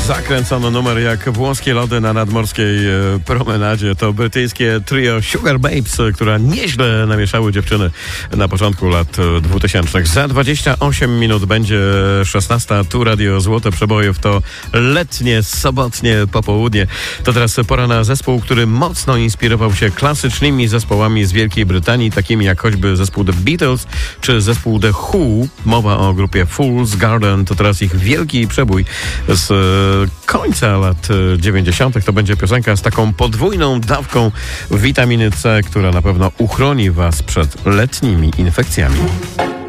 zakręcono numer jak włoskie lody na nadmorskiej promenadzie. To brytyjskie trio Sugar Babes, która nieźle namieszały dziewczyny na początku lat 2000. Za 28 minut będzie 16. Tu Radio Złote Przebojów. To letnie, sobotnie popołudnie. To teraz pora na zespół, który mocno inspirował się klasycznymi zespołami z Wielkiej Brytanii, takimi jak choćby zespół The Beatles czy zespół The Who. Mowa o grupie Fool's Garden. To teraz ich wielki przebój z końca lat 90. To będzie piosenka z taką podwójną dawką witaminy C, która na pewno uchroni Was przed letnimi infekcjami.